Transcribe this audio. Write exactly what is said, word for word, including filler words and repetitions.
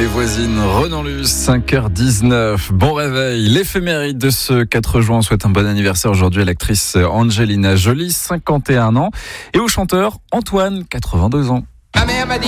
voisines. Renan Luce, cinq heures dix-neuf. Bon réveil. L'éphéméride de ce quatre juin. On souhaite un bon anniversaire aujourd'hui à l'actrice Angelina Jolie, cinquante et un ans, et au chanteur Antoine, quatre-vingt-deux ans. Ma mère m'a dit